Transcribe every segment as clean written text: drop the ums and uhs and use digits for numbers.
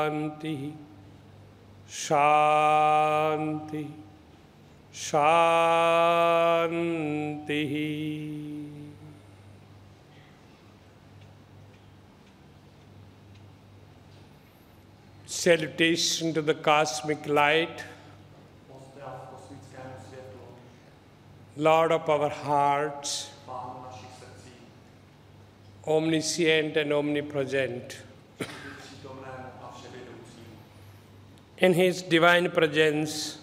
Shanti, Shanti, Shanti. Salutation to the cosmic light, Lord of our hearts, omniscient and omnipresent. In His divine presence,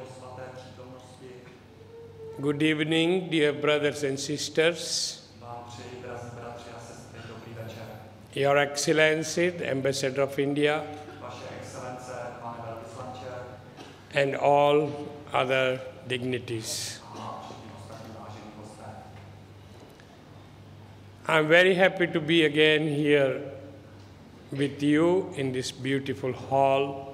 good evening, dear brothers and sisters. Your Excellency, the Ambassador of India, and all other dignities. I'm very happy to be again here with you in this beautiful hall.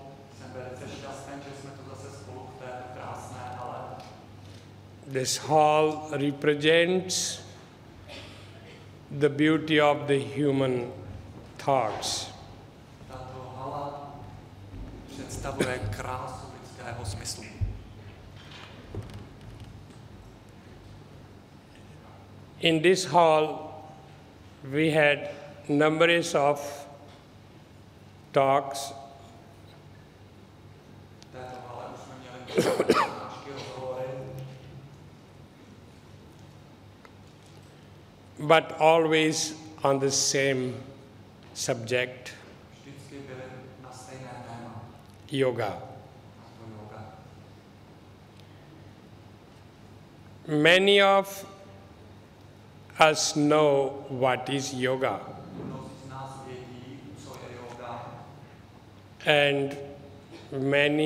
This hall represents the beauty of the human thoughts. In this hall, we had numbers of talks but always on the same subject, yoga. Many of us know what is yoga, and many